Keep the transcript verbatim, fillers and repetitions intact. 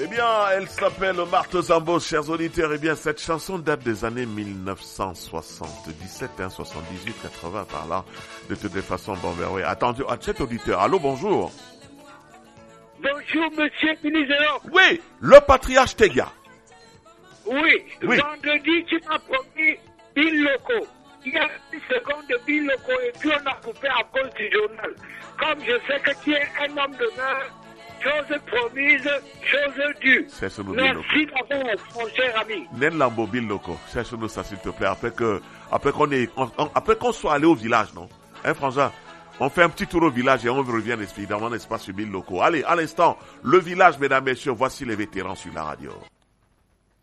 bien, elle s'appelle Marthe Zambos, chers auditeurs. Eh bien, cette chanson date des années dix-neuf cent soixante-dix-sept, hein, soixante-dix-huit, quatre-vingts, par là. De toutes les façons, bon, ben oui. Attendez, à cet auditeur. Allô, bonjour. Bonjour, monsieur ministre. Oui, le patriarche Tegia. Oui, Oui. Vendredi, tu m'as promis Bill Loco. Il y a une seconde de Bill Loco et puis on a coupé à cause du journal. Comme je sais que tu es un homme d'honneur, chose promise, chose due. Cherche-nous Merci d'avoir, mon cher ami. Nen Lambo Bill Loco. Cherche-nous ça, s'il te plaît. Après que, après qu'on est, on, on, après qu'on soit allé au village, non? Hein, Frangin? On fait un petit tour au village et on revient évidemment, n'est-ce pas, sur Bill Loco. Allez, à l'instant, le village, mesdames, messieurs, voici les vétérans sur la radio.